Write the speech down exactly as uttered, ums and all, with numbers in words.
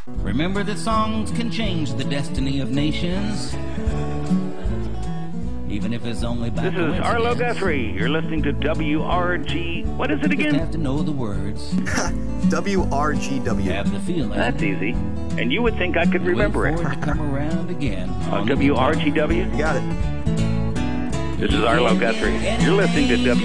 Remember that songs can change the destiny of nations, even if it's only by This is Arlo Guthrie. You're listening to W R G. What is it You just again? have to know the words. W R G W. Have the feeling. That's easy. And you would think I could remember Wait it. for it to come around again. On W R G W? You got it. This is Arlo Guthrie. You're listening to W